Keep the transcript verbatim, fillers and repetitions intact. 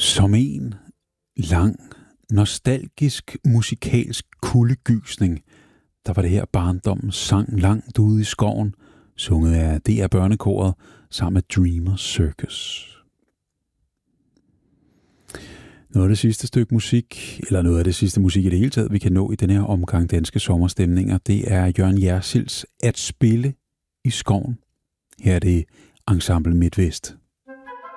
Som en lang, nostalgisk, musikalsk kuldegysning, der var det her barndommens sang langt ude i skoven, sunget af D R Børnekoret sammen med Dreamers Circus. Noget af det sidste stykke musik, eller noget af det sidste musik i det hele taget, vi kan nå i den her omgang danske sommerstemninger, det er Jørgen Jersilds At spille i skoven. Her er det Ensemble Midtvest.